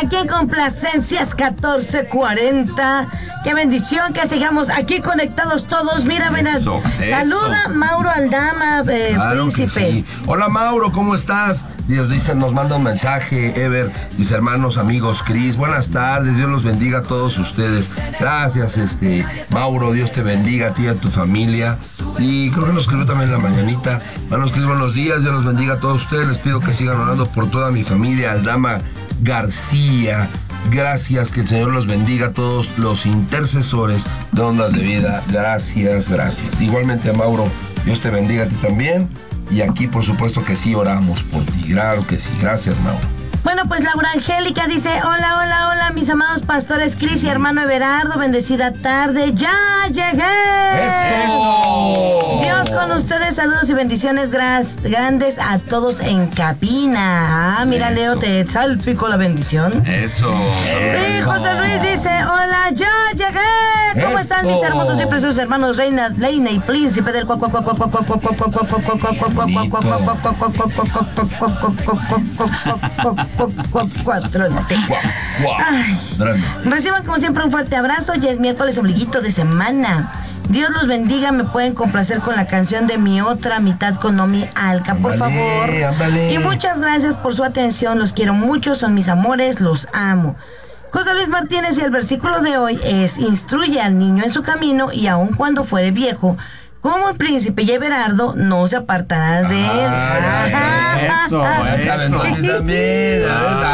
aquí en Complacencias 1440. Qué bendición que sigamos aquí conectados todos. Mira, Eso. Saluda Mauro Aldama, Claro príncipe. que sí. Hola Mauro, ¿cómo estás? Dios dice, nos manda un mensaje, Ever, mis hermanos, amigos, Cris, buenas tardes, Dios los bendiga a todos ustedes. Gracias, Mauro, Dios te bendiga a ti y a tu familia. Y creo que nos escribió también en la mañanita. Nos escribió buenos días, Dios los bendiga a todos ustedes. Les pido que sigan orando por toda mi familia, Aldama García. Gracias, que el Señor los bendiga a todos los intercesores de Ondas de Vida. Gracias, gracias. Igualmente a Mauro, Dios te bendiga a ti también. Y aquí, por supuesto que sí, oramos por ti. Claro que sí. Gracias, Mauro. Bueno, pues Laura Angélica dice, hola, mis amados pastores Cris y hermano Everardo, bendecida tarde, ¡ya llegué! ¡Eso! Dios con ustedes, saludos y bendiciones grandes a todos en cabina. Ah, mira, Eso. Leo, te salpico la bendición. Eso. Y José Luis dice, hola, ya llegué. ¿Cómo están mis hermosos y preciosos hermanos Reina y Príncipe del Reciban como siempre un fuerte abrazo. Ya es miércoles ombliguito de semana. Dios los bendiga. Me pueden complacer con la canción de Mi Otra Mitad con Nomi Alca, por favor. Ándale. Y muchas gracias por su atención. Los quiero mucho, son mis amores, los amo. José Luis Martínez, y el versículo de hoy es: instruye al niño en su camino, y aun cuando fuere viejo, como el príncipe y Everardo, no se apartará de él. Eso. También.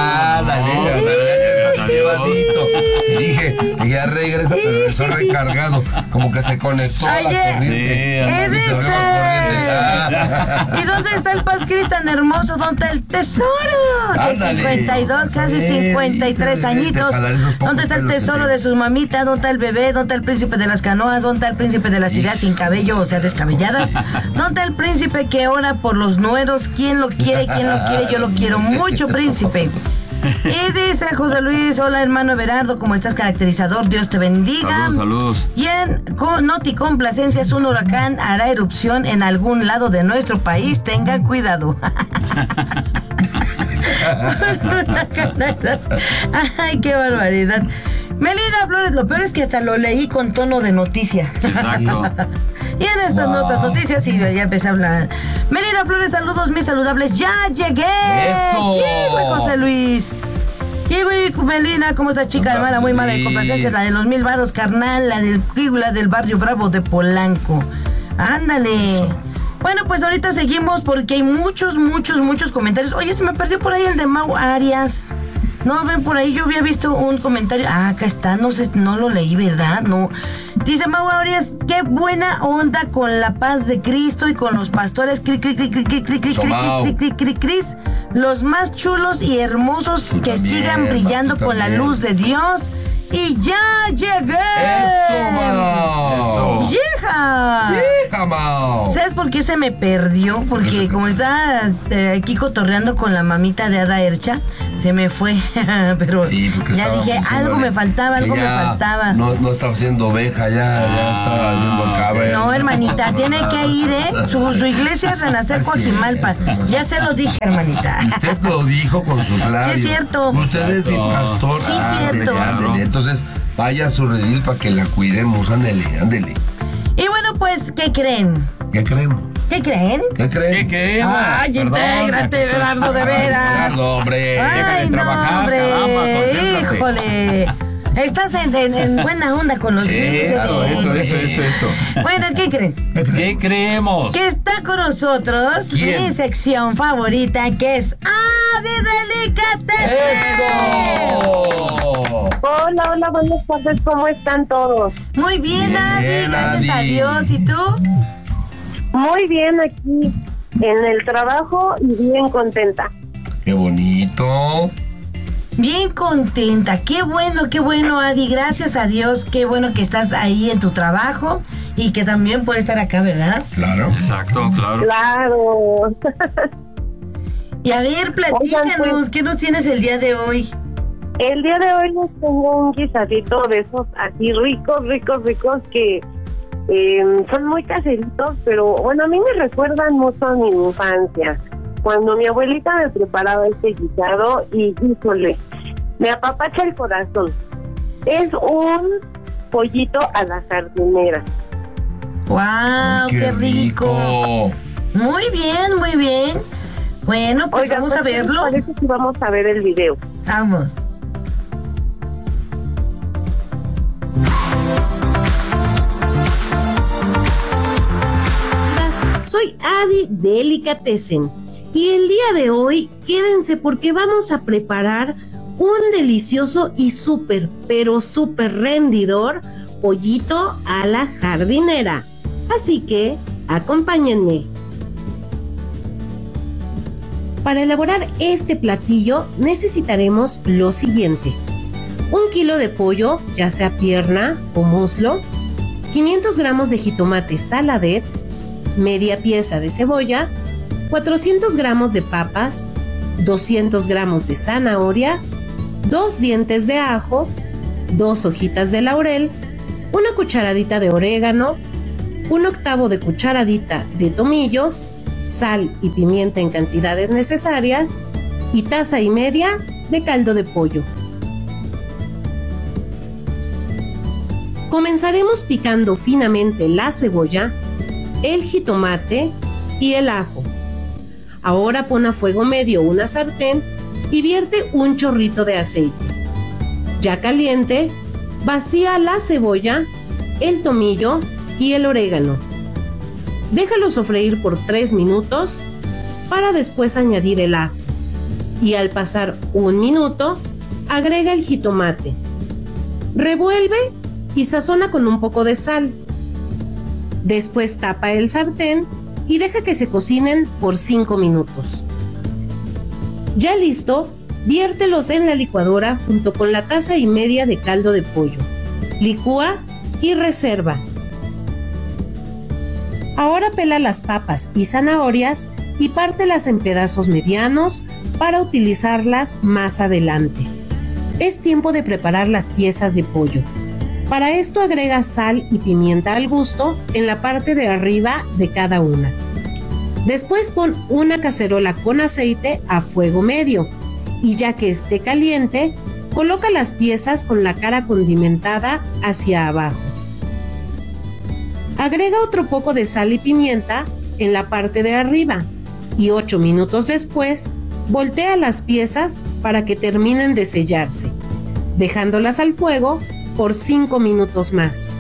Dije, ya regresa, pero regresó recargado. Como que se conectó a la Oye, corriente. sí, Y se fue la corriente. ¿y dónde está el Paz Cris tan hermoso? ¿Dónde está el tesoro? De Ándale. 52, casi 53 añitos. ¿Dónde está el tesoro de su mamita? ¿Dónde está el bebé? ¿Dónde está el príncipe de las canoas? ¿Dónde está el príncipe de las ideas sin cabello, o sea, descabelladas? ¿Dónde está el príncipe que ora por los nueros? ¿Quién lo quiere? ¿Quién lo quiere? Yo lo quiero mucho, príncipe. Y dice José Luis, hola hermano Everardo, ¿cómo estás, caracterizador? Dios te bendiga. Saludos. Y en Noti Complacencias, un huracán hará erupción en algún lado de nuestro país. Tengan cuidado. Ay, qué barbaridad. Melina Flores, lo peor es que hasta lo leí con tono de noticia. Exacto. Y en estas notas noticias, sí, ya empecé a hablar. Melina Flores, saludos mis saludables. ¡Ya llegué! ¡Eso! ¿Qué, güey, José Luis? ¿Qué, güey, Melina? ¿Cómo está, chica? De mala, muy mala de complacencia. La de los 1000 varos, carnal. La del barrio Bravo de Polanco. Ándale. Eso. Bueno, pues ahorita seguimos porque hay muchos comentarios. Oye, se me perdió por ahí el de Mau Arias. No, ven por ahí, yo había visto un comentario. Ah, acá está, no lo leí, ¿verdad? No. Dice Mau Arias, qué buena onda con la paz de Cristo y con los pastores Cris, los más chulos y hermosos, que también, sigan brillando tú con la también. luz de Dios. Y ya llegué. ¡Eso, Mau! ¡Yeja! ¡Hija, Mau! ¿Sabes por qué se me perdió? Porque como estaba aquí cotorreando con la mamita de Ada Ercha, se me fue. Pero Sí, porque ya estábamos dije, diciéndole algo me faltaba, que No estaba haciendo oveja, ya estaba haciendo cabra. No, hermanita, tiene que ir, ¿eh? Su iglesia es Renacer Coajimalpa. Ya se lo dije, hermanita. Usted lo dijo con sus labios. Sí, es cierto. Usted es mi pastor. Sí, cierto. Ándele. Entonces, vaya a su redil para que la cuidemos. Ándele. Y bueno, pues, ¿qué creen? ¿Qué creemos? ¿Qué creen? ¿Qué creen? ¿Qué? Ay, intégrate, Everardo, de veras. Gerardo, hombre. Ay, no, trabajar, hombre. caramba, concéntrate. Híjole. Estás en buena onda con los grises. claro, Eso. Bueno, ¿qué creen? ¿Qué creemos? Que está con nosotros ¿Quién? mi sección favorita, que es Adi Delicatessen. ¡Eso! Hola, buenas tardes, ¿cómo están todos? Muy bien, Bien, Adi, gracias a Adi. Dios. ¿Y tú? Muy bien aquí en el trabajo y bien contenta. ¡Qué bonito! Bien contenta. Qué bueno, Adi. Gracias a Dios. Qué bueno que estás ahí en tu trabajo y que también puedes estar acá, ¿verdad? Claro. Exacto, claro. Claro. Y a ver, platícanos, pues, ¿qué nos tienes el día de hoy? El día de hoy les tengo un guisadito de esos así ricos que son muy caseritos, pero bueno, a mí me recuerdan mucho a mi infancia. Cuando mi abuelita me preparaba este guisado y híjole, Me apapacha el corazón. Es un pollito a la jardinera. ¡Wow! ¡Qué rico! Muy bien, muy bien. Bueno, pues vamos a verlo. Parece que vamos a ver el video. Vamos. Soy Abby Delicatessen y el día de hoy quédense porque vamos a preparar un delicioso y súper, pero súper rendidor pollito a la jardinera. Así que acompáñenme. Para elaborar este platillo necesitaremos lo siguiente: 1 kilo de pollo, ya sea pierna o muslo, 500 gramos de jitomate saladet, media pieza de cebolla, 400 gramos de papas, 200 gramos de zanahoria, 2 dientes de ajo, 2 hojitas de laurel, 1 cucharadita de orégano, 1/8 de cucharadita de tomillo, sal y pimienta en cantidades necesarias y 1,5 tazas de caldo de pollo. Comenzaremos picando finamente la cebolla, el jitomate y el ajo. Ahora pon a fuego medio una sartén y vierte un chorrito de aceite. Ya caliente, vacía la cebolla, el tomillo y el orégano. Déjalo sofreír por 3 minutos para después añadir el ajo. Y al pasar 1 minuto, agrega el jitomate. Revuelve y sazona con un poco de sal. Después tapa el sartén y deja que se cocinen por 5 minutos. Ya listo, viértelos en la licuadora junto con la 1,5 tazas de caldo de pollo. Licúa y reserva. Ahora pela las papas y zanahorias y pártelas en pedazos medianos para utilizarlas más adelante. Es tiempo de preparar las piezas de pollo. Para esto agrega sal y pimienta al gusto en la parte de arriba de cada una. Después pon una cacerola con aceite a fuego medio y ya que esté caliente, coloca las piezas con la cara condimentada hacia abajo. Agrega otro poco de sal y pimienta en la parte de arriba y 8 minutos después voltea las piezas para que terminen de sellarse, dejándolas al fuego por 5 minutos más.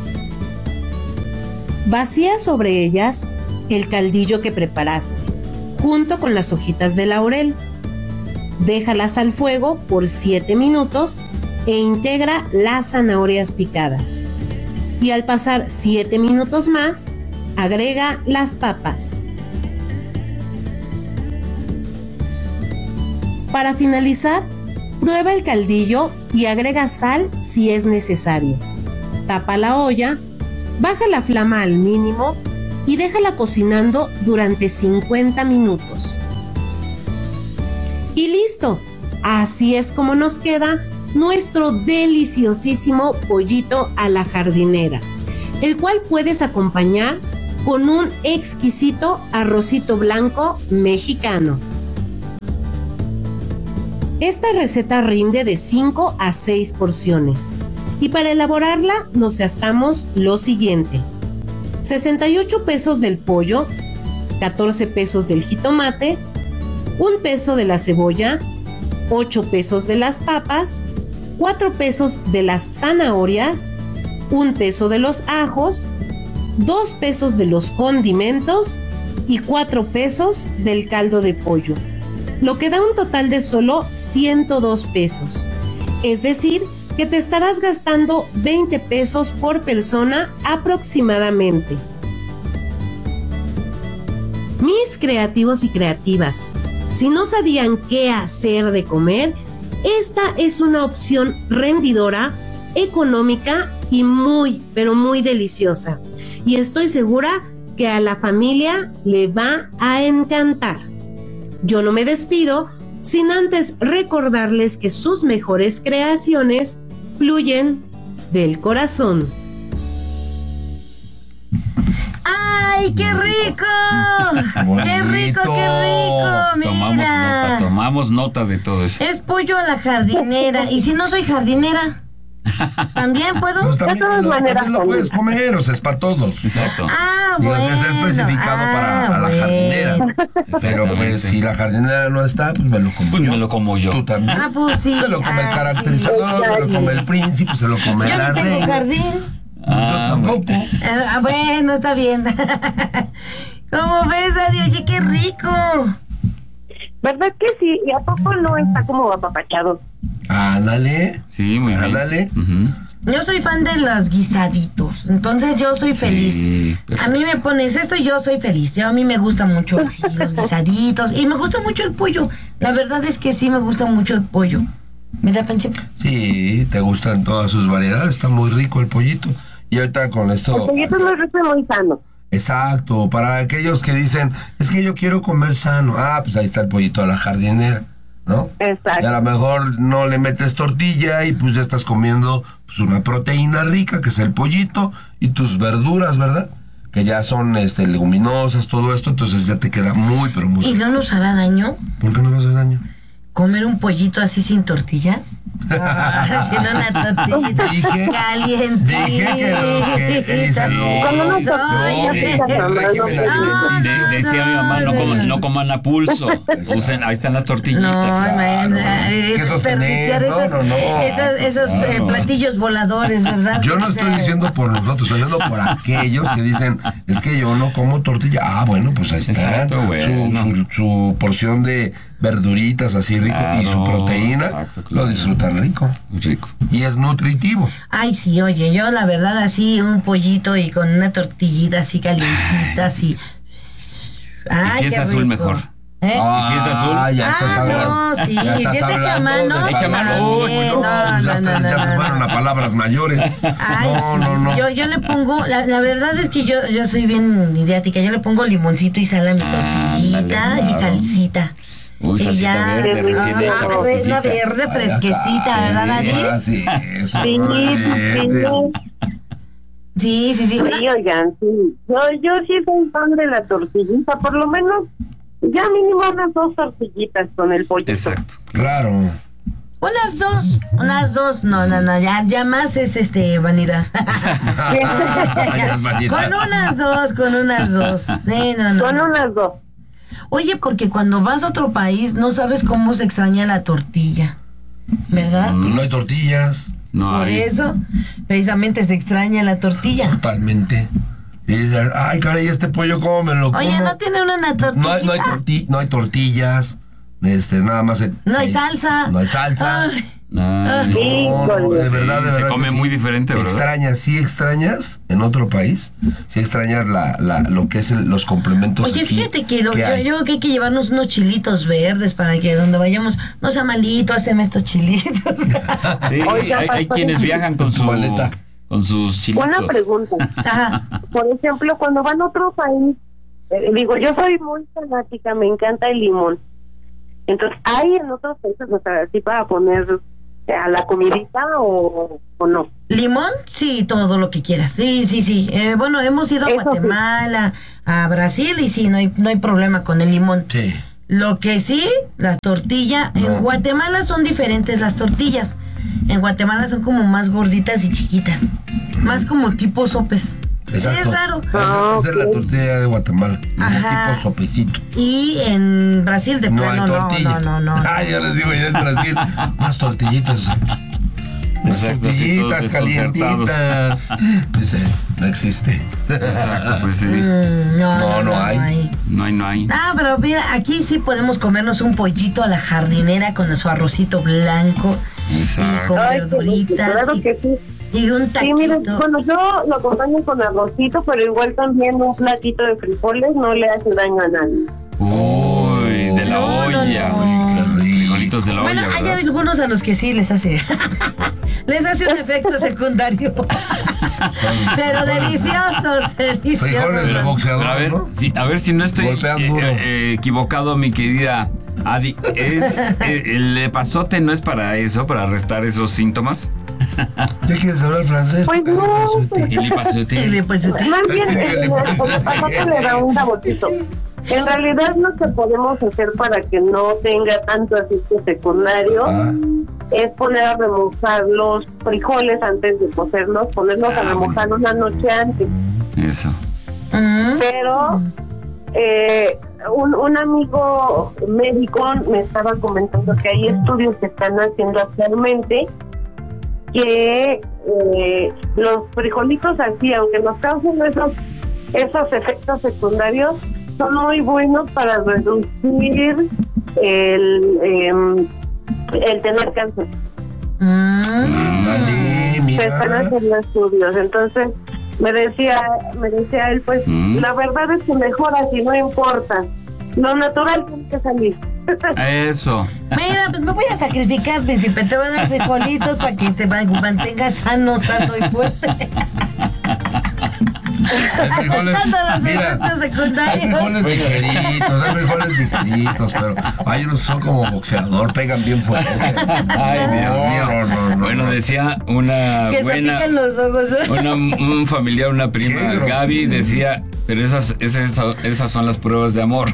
Vacía sobre ellas el caldillo que preparaste, junto con las hojitas de laurel. Déjalas al fuego por 7 minutos e integra las zanahorias picadas. Y al pasar 7 minutos más, agrega las papas. Para finalizar, prueba el caldillo y agrega sal si es necesario. Tapa la olla, baja la flama al mínimo y déjala cocinando durante 50 minutos. Y listo, así es como nos queda nuestro deliciosísimo pollito a la jardinera, el cual puedes acompañar con un exquisito arrocito blanco mexicano. Esta receta rinde de 5 a 6 porciones y para elaborarla nos gastamos lo siguiente: 68 pesos del pollo, 14 pesos del jitomate, 1 peso de la cebolla, 8 pesos de las papas, 4 pesos de las zanahorias, 1 peso de los ajos, 2 pesos de los condimentos y 4 pesos del caldo de pollo, lo que da un total de solo 102 pesos. Es decir, que te estarás gastando 20 pesos por persona aproximadamente. Mis creativos y creativas, si no sabían qué hacer de comer, esta es una opción rendidora, económica y muy, pero muy deliciosa. Y estoy segura que a la familia le va a encantar. Yo no me despido sin antes recordarles que sus mejores creaciones fluyen del corazón. ¡Ay, qué rico! ¡Qué rico, qué rico! Mira. Tomamos nota de todo eso. Es pollo a la jardinera. ¿Y si no soy jardinera? ¿También puedo? Pues también lo puedes comer, o sea, es para todos. Exacto. Ah, Digo, bueno. es especificado para la jardinera. Pero pues si la jardinera no está, pues me lo como Pues yo. me lo como yo. Tú también. Ah, pues sí. Se lo come el Ah, caracterizador, sí, se lo come el príncipe, se lo come Yo la no tengo reina. jardín. Yo tampoco. Bueno, está bien. ¿Cómo ves, Adi? Oye, qué rico. ¿Verdad que sí? ¿Y a poco no está como apapachado? Ándale. Sí, muy bien. Ándale. Ujú. Yo soy fan de los guisaditos, entonces yo soy feliz. Sí, A perfecto. mí me pones esto y yo soy feliz. A mí me gustan mucho sí, los guisaditos y me gusta mucho el pollo. La verdad es que sí me gusta mucho el pollo. ¿Me da pensar? Sí, te gustan todas sus variedades, está muy rico el pollito. Y ahorita con esto... El pollito es muy rico y muy sano. Exacto, para aquellos que dicen, es que yo quiero comer sano. Ah, pues ahí está el pollito a la jardinera, ¿no? Exacto. Y a lo mejor no le metes tortilla y pues ya estás comiendo pues una proteína rica, que es el pollito, y tus verduras, ¿verdad? Que ya son leguminosas, todo esto, entonces ya te queda muy, pero muy ¿Y rico. no nos hará daño ¿Por qué no va a hacer daño? comer un pollito así sin tortillas? Haciendo una tortillita Dije calientita. que los que Elisa no. Con unas Ay, tortillas, ay, mamá, no régimen puedo. alimenticio. Decía mi mamá, no coman a pulso. Usen, ahí están las tortillitas. No, Claro. es ¿Qué desperdiciar sostener? No. esos Claro. platillos voladores, ¿verdad? Yo no estoy diciendo por nosotros, estoy diciendo por aquellos que dicen, es que yo no como tortilla. Ah, bueno, pues ahí está. Exacto, bueno. Su porción de verduritas así rico y su Claro, proteína exacto, claro. lo disfrutan rico. Muy rico. Y es nutritivo. Ay, sí, oye, yo la verdad así un pollito y con una tortillita así calientita, así. Ay, y si es qué azul, rico. mejor. ¿Eh? si es azul? Ya estás hablando. No, sí, Ya si estás es hecha a hablando mano. de Hecha a mano, también, uy, ya se fueron a palabras mayores. Ay, No, sí. no, no. Yo le pongo, la verdad es que yo soy bien idiática, yo le pongo limoncito y sal a mi tortillita claro. y salsita. Uy, Y salsita ya. verde, recién Ah, hecha. una verde fresquecita, ¿verdad, Adi? Sí, eso. Sí, Sí, sí, sí. sí, oigan, sí. Yo sí soy fan de la tortillita, por lo menos, ya mínimo unas 2 tortillitas con el pollito. Exacto. Claro. Unas dos, no, ya más es vanidad. Ya es vanidad. Con unas dos. Sí, no. Con unas 2. Oye, porque cuando vas a otro país no sabes cómo se extraña la tortilla, ¿verdad? Pues no hay tortillas. No Por hay. eso, precisamente se extraña la tortilla. Totalmente. Y dices, ay, caray, este pollo, ¿cómo me lo como? Oye, ¿no tiene una tortilla? No hay tortillas. Nada más. No hay salsa. No hay salsa. Ay, Ay, No, de Sí, verdad, de se verdad. come que sí. muy diferente, ¿verdad? Sí extrañas en otro país. Sí extrañas lo que es los complementos. Oye, aquí fíjate que hay. yo creo que hay que llevarnos unos chilitos verdes para que donde vayamos no sea malito, haceme estos chilitos. Sí, Oiga, hay pastor, quienes viajan con su maleta. con sus chilitos. Una pregunta. Ajá. Por ejemplo, cuando van a otro país, yo soy muy fanática, me encanta el limón. Entonces, ¿hay en otros países, o sea, así para poner a la comidita o no? ¿Limón? Sí, todo lo que quieras. Sí. Bueno, hemos ido a Eso sí. Guatemala, a Brasil y sí, no hay problema con el limón. Sí. Lo que sí, la tortilla, No. en Guatemala son diferentes las tortillas. En Guatemala son como más gorditas y chiquitas. Más como tipo sopes. Sí, Exacto. es raro. Esa es la tortilla de Guatemala. Ajá. Tipo sopecito. Y en Brasil de No hay plano tortilla. no. Ay, ya les digo, ya en Brasil. Más tortillitas. Unas Exacto, sí, todos tortillitas calientitas. Dice, no existe. Exacto, pues sí. No hay. No hay. Ah, pero mira, aquí sí podemos comernos un pollito a la jardinera con su arrocito blanco y Exacto. con Ay, qué rico, verduritas claro que sí. y un Sí, taquito. miren, bueno, yo lo acompaño con arrocito, pero igual también un platito de frijoles no le hace daño a nadie. Uy, de la No, olla. no. Qué rico. Frijolitos de la Bueno, olla, hay ¿verdad? algunos a los que sí les hace. Les hace un efecto secundario. Pero deliciosos. Frijoles de ¿no? boxeador, Pero a ver, ¿no? a ver si no estoy Golpean duro. equivocado, mi querida Adi, ¿el epazote no es para eso, para restar esos síntomas? ¿Ya quieres hablar francés? Pues no, El epazote. El epazote. más bien el pasaje le da un sabotito. En realidad lo que podemos hacer para que no tenga tanto efecto secundario es poner a remojar los frijoles antes de cocerlos, ponerlos a remojar una noche antes. Eso. Pero un amigo médico me estaba comentando que hay estudios que están haciendo actualmente que los frijolitos así, aunque nos causen esos efectos secundarios, son muy buenos para reducir el tener cáncer. Dale, Se están mira. haciendo estudios, entonces me decía él, pues la verdad es que mejor así, no importa, lo natural tiene que salir. Eso. Mira, pues me voy a sacrificar, príncipe. Te voy a dar frijolitos para que te mantengas sano y fuerte. Hay frijoles, Aguantando los mira, efectos secundarios. hay frijoles ligeritos, pero hay unos que son como boxeador, pegan bien fuerte. Ay, Dios mío. No. Bueno, decía una Que se buena... pican los ojos. un familiar, una Qué prima, grosero. Gaby, decía, pero esas son las pruebas de amor.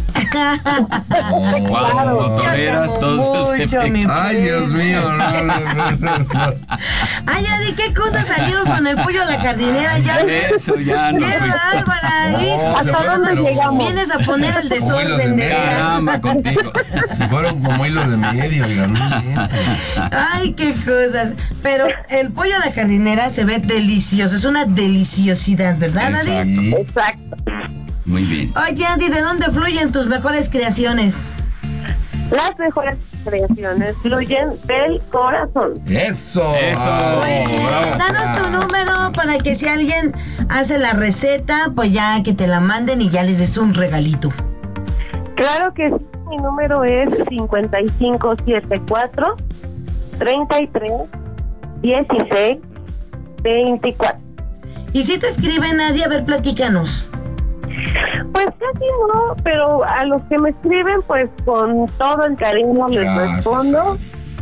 Cuando toleras todos esos Mucho, mi efectos. Ay, Dios mío, no. Ay, Adi, ¿qué cosas salieron con el pollo a la jardinera? Ya. Eso ya no ¡Qué fui. bárbara! No, ¿Eh? se ¿Hasta fueron, dónde pero llegamos? Vienes a poner el Como hilos de desorden de media. Caramba, contigo. Se fueron como hilos de medio, oigan, no mientan. Ay, qué cosas. Pero el pollo a la jardinera se ve delicioso. Es una deliciosidad, ¿verdad, Adi? Exacto. Sí. Exacto. Muy bien. Oye, Adi, ¿de dónde fluyen tus mejores creaciones? Las mejores creaciones fluyen del corazón. Eso. Eso. Ay, bravo. Danos tu número para que si alguien hace la receta, pues ya que te la manden y ya les des un regalito. Claro que sí, mi número es 5574 33 16 24. Y si te escriben, Adi, a ver, platícanos. Pues casi no, pero a los que me escriben, pues con todo el cariño les Gracias, respondo.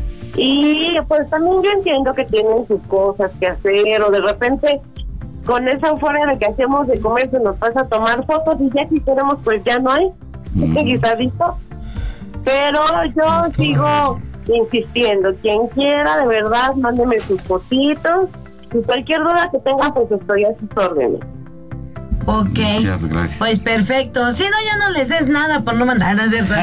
Y pues también yo entiendo que tienen sus cosas que hacer, o de repente con esa euforia de que hacemos de comer se nos pasa a tomar fotos y ya si queremos pues ya no hay, este guisadito. Pero yo sigo insistiendo, quien quiera de verdad mándeme sus fotitos y cualquier duda que tenga pues estoy a sus órdenes. Ok. Muchas gracias. Pues perfecto. Si no, ya no les des nada por no mandar, ¿no es cierto?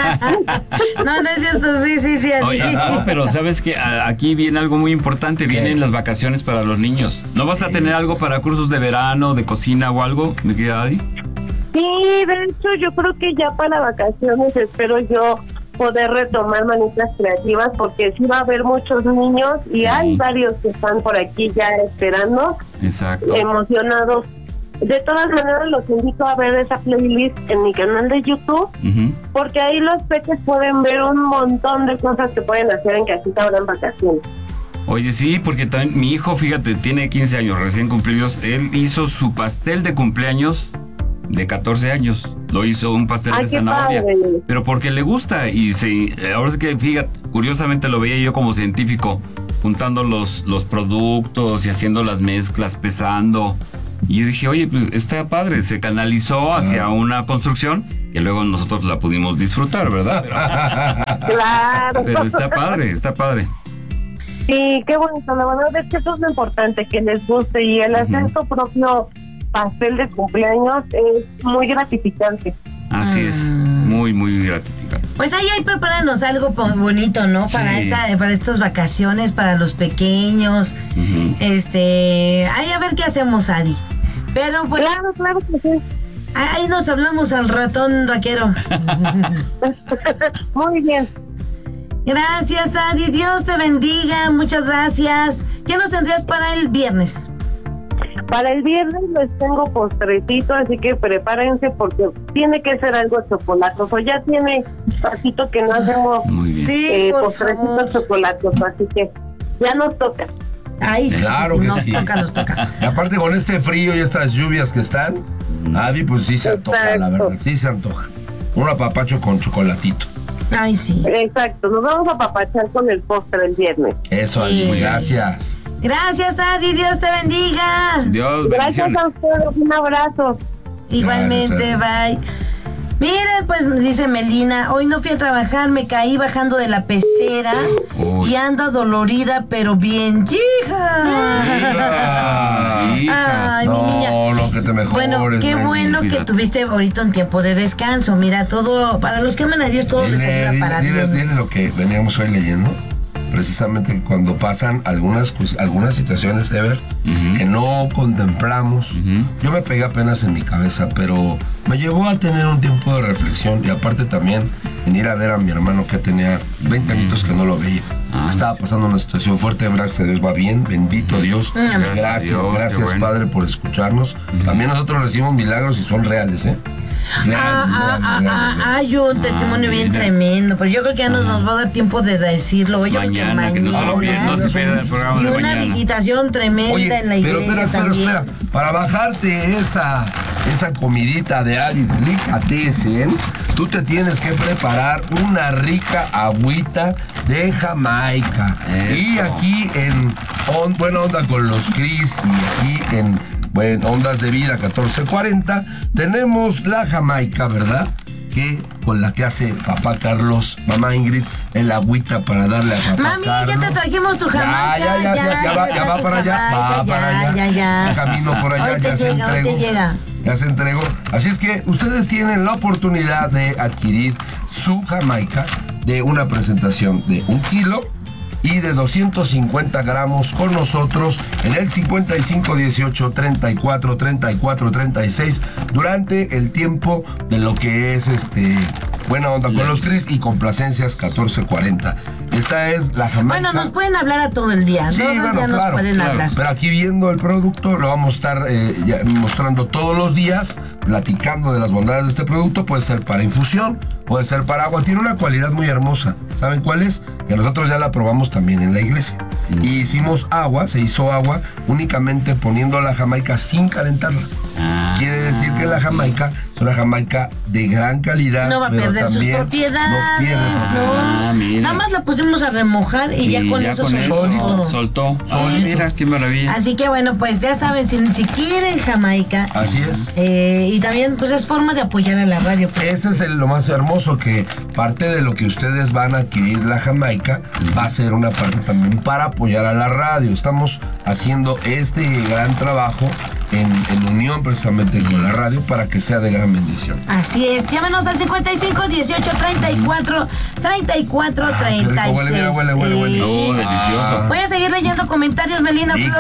No es cierto, sí, Adi. Oye, no, pero sabes que aquí viene algo muy importante, vienen las vacaciones para los niños. ¿No vas a tener algo para cursos de verano, de cocina o algo, mi querida Adi? Sí, de hecho yo creo que ya para vacaciones espero yo poder retomar manitas creativas porque sí va a haber muchos niños y hay varios que están por aquí ya esperando, Exacto. emocionados. De todas maneras los invito a ver esa playlist en mi canal de YouTube Ujú. porque ahí los peques pueden ver un montón de cosas que pueden hacer en casita ahora en vacaciones. Oye, sí, porque también mi hijo, fíjate, tiene 15 años, recién cumplidos. Él hizo su pastel de cumpleaños de 14 años. Lo hizo un pastel Ay, de qué zanahoria. padre. Pero porque le gusta. Y ahora es que, fíjate, curiosamente lo veía yo como científico, juntando los productos y haciendo las mezclas, pesando. Y yo dije, oye, pues está padre. Se canalizó hacia una construcción que luego nosotros la pudimos disfrutar, ¿verdad? Claro. Pero está padre, está padre. Sí, qué bonito. La verdad es que eso es lo importante, que les guste. Y el hacer su propio pastel de cumpleaños es muy gratificante. Así es. Muy, muy gratificante. Pues ahí prepáranos algo bonito, ¿no? Sí. Para estas vacaciones, para los pequeños. Ujú. Ahí a ver qué hacemos, Adi. Pero pues Claro que sí. ahí nos hablamos al ratón vaquero. Muy bien. Gracias, Adi. Dios te bendiga. Muchas gracias. ¿Qué nos tendrías para el viernes? Para el viernes les tengo postrecito, así que prepárense porque tiene que ser algo chocolatoso. Ya tiene ratito que no hacemos Muy bien. Sí, por postrecitos favor. chocolatosos, así que ya nos toca. Ahí sí, Claro que nos sí. toca. Y aparte con este frío y estas lluvias que están, Adi, pues sí se antoja, la Exacto. verdad, sí se antoja. Un apapacho con chocolatito. Ay, sí. Exacto, nos vamos a papachar con el postre el viernes. Eso, Adi, gracias. Gracias, Adi, Dios te bendiga. Dios, Gracias bendiciones. a ustedes, un abrazo. Igualmente, bye. Miren, pues dice Melina, hoy no fui a trabajar, me caí bajando de la pecera y ando dolorida, pero bien, Hija. Ay, mi niña. No, que te mejores. Bueno, qué Melina. bueno que tuviste ahorita un tiempo de descanso. Mira, todo, para los que aman a Dios, todo les ayuda para bien. Dile lo que veníamos hoy leyendo. Precisamente cuando pasan algunas situaciones, Ever, que no contemplamos. Yo me pegué apenas en mi cabeza, pero me llevó a tener un tiempo de reflexión y aparte también venir a ver a mi hermano que tenía 20 añitos que no lo veía. Estaba pasando una situación fuerte, gracias a Dios va bien, bendito Dios. Gracias, Dios, gracias qué bueno. Padre por escucharnos. También nosotros recibimos milagros y son reales, ¿eh? Hay un testimonio bien mira. tremendo, pero yo creo que ya nos va a dar tiempo de decirlo. Yo Mañana, que creo no se pierda el programa y de una mañana. visitación tremenda en la iglesia también. Espera. Para bajarte esa comidita de Adi Delicatessen, tú te tienes que preparar una rica agüita de Jamaica. Eso. Y aquí en Buena Onda con los Cris y aquí en Ondas de Vida 1440 tenemos la Jamaica, ¿verdad? Que con la que hace papá Carlos, mamá Ingrid, el agüita para darle a papá Mami, Carlos. ya te trajimos tu Jamaica. Ya va para allá, va para allá. Ya. Camino por allá, Hoy te ya se llega, hoy entregó. te llega. Ya se entregó. Así es que ustedes tienen la oportunidad de adquirir su Jamaica de una presentación de 1 kilo y de 250 gramos con nosotros en el 55 18 34 34 36 durante el tiempo de lo que es Buena Onda con los Cris y Complacencias 1440. Esta es la Jamaica. Bueno, nos pueden hablar a todo el día. Sí, Todo el bueno, día nos claro, pueden hablar. Pero aquí viendo el producto, lo vamos a estar mostrando todos los días, platicando de las bondades de este producto. Puede ser para infusión, puede ser para agua. Tiene una cualidad muy hermosa. ¿Saben cuál es? Que nosotros ya la probamos también en la iglesia. Y hicimos agua, se hizo agua únicamente poniendo la Jamaica sin calentarla. Quiere decir que la Jamaica es una Jamaica de gran calidad. No va a pero perder sus también propiedades, no pierde propiedades. mira. Nada más la pusimos a remojar y ya con eso soltó todo. Soltó. Mira, qué maravilla. Así que bueno, pues ya saben, si quieren Jamaica. Así es. Y también pues es forma de apoyar a la radio. Pues. Ese es lo más hermoso, que parte de lo que ustedes van a adquirir la Jamaica va a ser una parte también para apoyar a la radio. Estamos haciendo este gran trabajo en unión precisamente con la radio para que sea de gran bendición. Así es, llámenos al 55 18 34 34 36. Huele. Delicioso. Voy a seguir leyendo comentarios, Melina. Sí.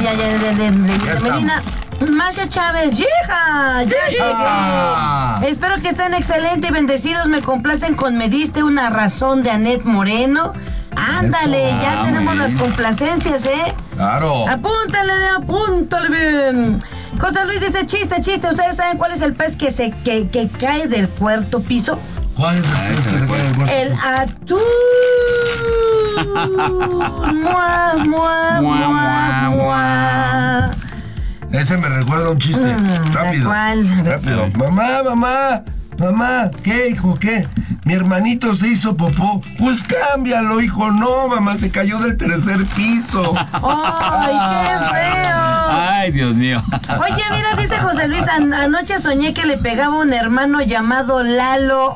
Ya, Melina. Masha Chávez, ¡hija! ¡Ya llegué! Espero que estén excelentes y bendecidos. Me complacen con Me Diste Una Razón de Anet Moreno. Ándale, Eso. ya tenemos muy las bien. complacencias, ¿eh? Claro. Apúntale bien. José Luis dice, chiste. ¿Ustedes saben cuál es el pez que cae del cuarto piso? ¿Cuál es el pez que se cae del cuerpo? El atún. Mua, mua, mua, mua. Ese me recuerda a un chiste. Rápido. ¿cuál? A ver. Rápido. Mamá, ¿qué, hijo? ¿Qué? Mi hermanito se hizo popó. Pues cámbialo, hijo. No, mamá, se cayó del 3er piso. ¡Ay, qué feo! Ay, Dios mío. Oye, mira, dice José Luis, anoche soñé que le pegaba un hermano llamado Lalo.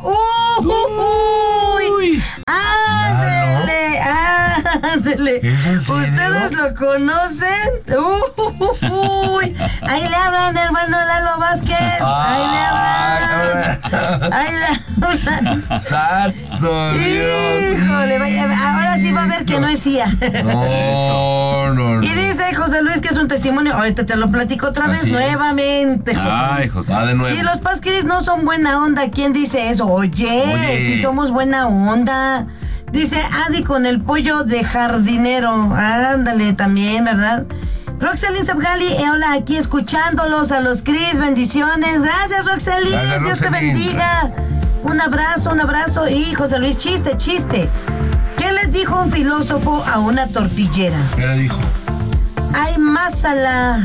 ¡Uy! ¡Ándele! ¡Ándele! ¿Es en serio? ¿Ustedes lo conocen? ¡Uy! Ahí le hablan, hermano Lalo Vázquez. Ahí le hablan. Ahí le hablan. ¡Santo Dios! Híjole, vaya, ahora sí va a ver que no es CIA. No. Y dice José Luis que es un testimonio. Ahorita te lo platico otra vez Así es. nuevamente, José Ay, Luis. José. Va de nuevo. Si los pasquiris no son buena onda, ¿quién dice eso? Oye, si somos buena onda. Dice Adi con el pollo de jardinero. Ándale también, ¿verdad? Roxelyn Sabgali, hola, aquí escuchándolos a los Cris, bendiciones. Gracias, Roxelyn, Gracias, Dios te Roxelyn. bendiga. Un abrazo. Y José Luis, chiste. ¿Qué le dijo un filósofo a una tortillera? ¿Qué le dijo? Hay más allá.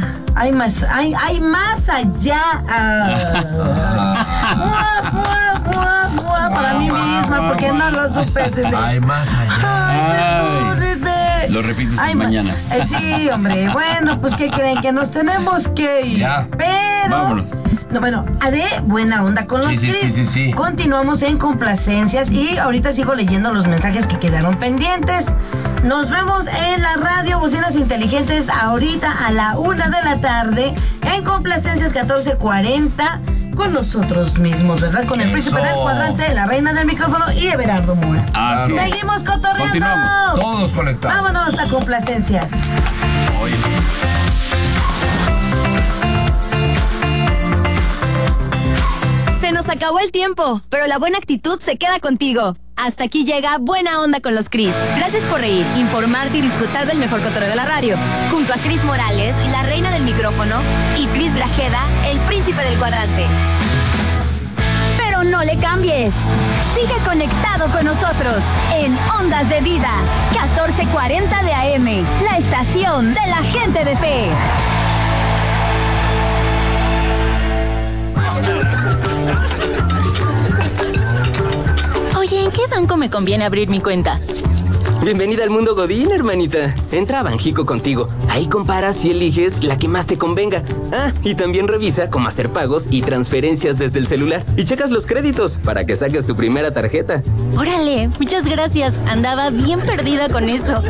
Mua, mua, mua, mua, cantaba para mí misma porque no lo supe. Ay, más allá. Ay, Lo repites mañana. Sí, hombre. Bueno, pues ¿qué creen? Que nos tenemos que ir. Ya. Pero... Vámonos. No, bueno, de buena onda con los Cris. Sí. Continuamos en complacencias y ahorita sigo leyendo los mensajes que quedaron pendientes. Nos vemos en la radio Bocinas Inteligentes ahorita a la 1 de la tarde en Complacencias 1440 con nosotros mismos, ¿verdad? Con el príncipe del cuadrante, la reina del micrófono y Everardo Mora. Así es. Seguimos cotorreando. Continuamos. Todos conectados. Vámonos a Complacencias. Oye. Se nos acabó el tiempo, pero la buena actitud se queda contigo. Hasta aquí llega Buena Onda con los Cris. Gracias por reír, informarte y disfrutar del mejor cotorreo de la radio. Junto a Cris Morales, la reina del micrófono, y Cris Grajeda, el príncipe del cuadrante. Pero no le cambies. Sigue conectado con nosotros en Ondas de Vida, 1440 de AM, la estación de la gente de fe. Oye, ¿en qué banco me conviene abrir mi cuenta? Bienvenida al mundo Godín, hermanita. Entra a Banjico Contigo. Ahí comparas y eliges la que más te convenga. Ah, y también revisa cómo hacer pagos y transferencias desde el celular. Y checas los créditos para que saques tu primera tarjeta. Órale, muchas gracias. Andaba bien perdida con eso.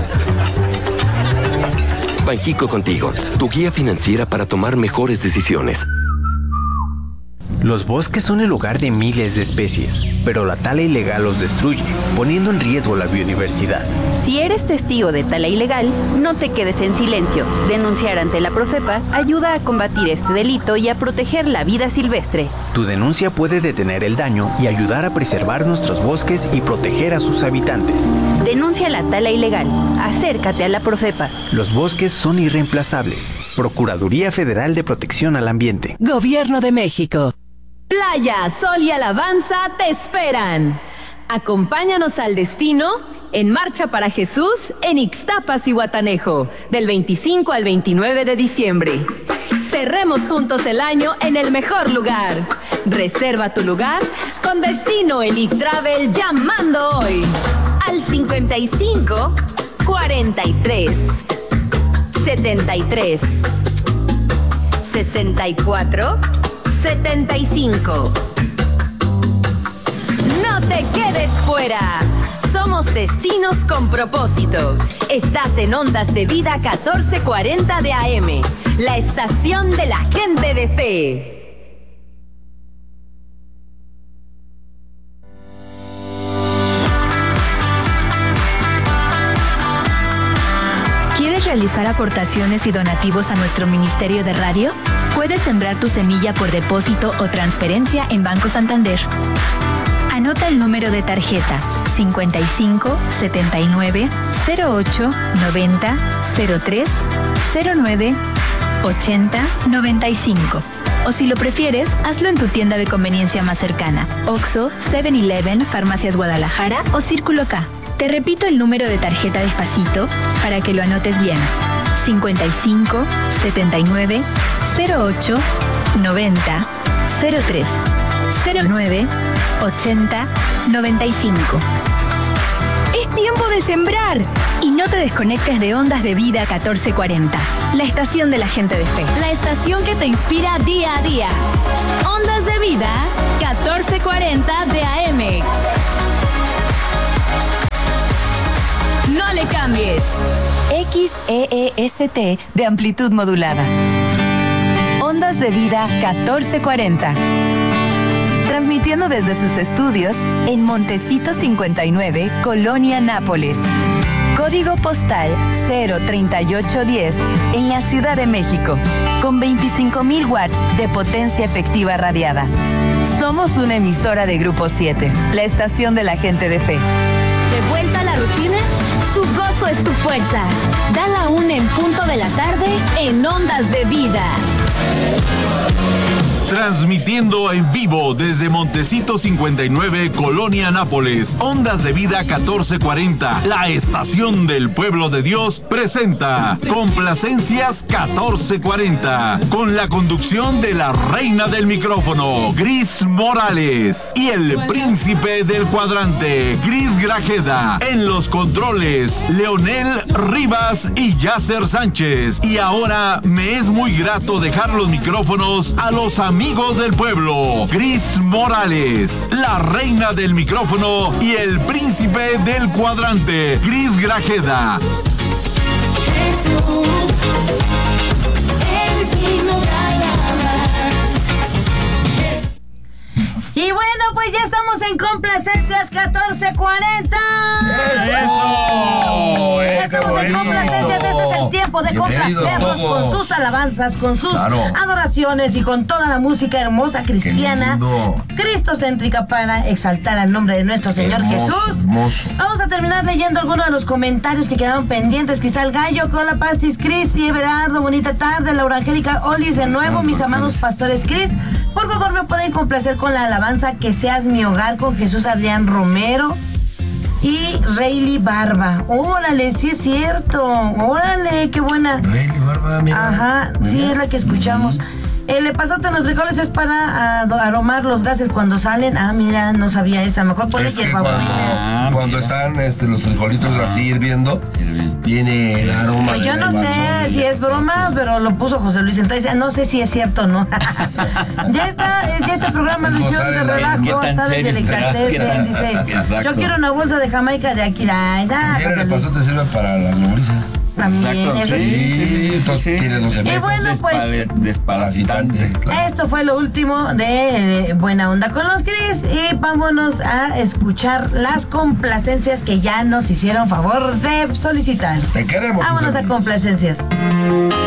Banjico Contigo, tu guía financiera para tomar mejores decisiones. Los bosques son el hogar de miles de especies, pero la tala ilegal los destruye, poniendo en riesgo la biodiversidad. Si eres testigo de tala ilegal, no te quedes en silencio. Denunciar ante la Profepa ayuda a combatir este delito y a proteger la vida silvestre. Tu denuncia puede detener el daño y ayudar a preservar nuestros bosques y proteger a sus habitantes. Denuncia la tala ilegal. Acércate a la Profepa. Los bosques son irreemplazables. Procuraduría Federal de Protección al Ambiente. Gobierno de México. Playa, sol y alabanza te esperan. Acompáñanos al destino en Marcha para Jesús en Ixtapas y Guatanejo, del 25 al 29 de diciembre. Cerremos juntos el año en el mejor lugar. Reserva tu lugar con Destino Elite Travel llamando hoy al 55 43 73 64 75. No te quedes fuera. Somos destinos con propósito. Estás en Ondas de Vida 1440 de AM, la estación de la gente de fe. ¿Quieres realizar aportaciones y donativos a nuestro Ministerio de Radio? Puedes sembrar tu semilla por depósito o transferencia en Banco Santander. Anota el número de tarjeta 55 79 08 90 03 09 80 95. O si lo prefieres, hazlo en tu tienda de conveniencia más cercana: Oxxo, 7-Eleven, Farmacias Guadalajara o Círculo K. Te repito el número de tarjeta despacito para que lo anotes bien: 55 79 08 90 03 09 80 95. Es tiempo de sembrar. Y no te desconectes de Ondas de Vida 1440, la estación de la gente de fe. La estación que te inspira día a día. Ondas de Vida 1440 de AM. No le cambies. XEEST de amplitud modulada. Ondas de Vida 1440. Transmitiendo desde sus estudios en Montecito 59, Colonia Nápoles. Código postal 03810 en la Ciudad de México, con 25,000 watts de potencia efectiva radiada. Somos una emisora de Grupo 7, la estación de la gente de fe. ¿De vuelta a la rutina? Su gozo es tu fuerza. Da la 1 en punto de la tarde en Ondas de Vida. Transmitiendo en vivo desde Montecito 59, Colonia Nápoles. Ondas de Vida 1440, la estación del pueblo de Dios, presenta Complacencias 1440, con la conducción de la reina del micrófono, Gris Morales, y el príncipe del cuadrante, Gris Grajeda. En los controles, Leonel Rivas y Yasser Sánchez. Y ahora me es muy grato dejar los micrófonos a los amigos del pueblo, Gris Morales, la reina del micrófono, y el príncipe del cuadrante, Gris Grajeda. Y bueno, pues ya estamos en Complacencias 1440. ¡Eso! Ya estamos en Complacencias. Este es el tiempo de complacernos con sus alabanzas, con sus adoraciones y con toda la música hermosa cristiana, cristocéntrica, para exaltar al nombre de nuestro Señor Jesús. Hermoso. Vamos a terminar leyendo algunos de los comentarios que quedaron pendientes. Cristal Gallo, con la Pastis, Cris y Everardo, bonita tarde. Laura Angélica Olis, de nuevo, mis amados pastores Cris. Por favor, me pueden complacer con la alabanza Que Seas Mi Hogar, con Jesús Adrián Romero y Rayleigh Barba. Órale, sí es cierto. Órale, qué buena. Rayleigh Barba, mira. Ajá, sí, es la que escuchamos. El epazote en los frijoles es para aromar los gases cuando salen. Ah, mira, no sabía esa. Mejor ponle hierbabuena. Cuando están los frijolitos así hirviendo, tiene el aroma. Pues yo no sé si es broma, pero lo puso José Luis. Entonces, no sé si es cierto o no. ya este programa lo hicieron de relajo, está de delicatessen. Dice, yo quiero una bolsa de Jamaica de Aquila. El epazote sirve para las lombrices. También, eso sí. Tiene dos efectos. Y bueno, pues desparasitante. Esto fue lo último de Buena Onda con los Cris, y vámonos a escuchar las complacencias que ya nos hicieron favor de solicitar. Te queremos. Vámonos a complacencias.